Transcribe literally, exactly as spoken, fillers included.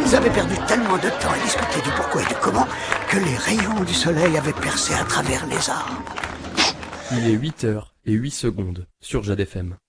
Ils avaient perdu tellement de temps à discuter du pourquoi et du comment que les rayons du soleil avaient percé à travers les arbres. Il est huit heures et huit secondes sur Jade F M.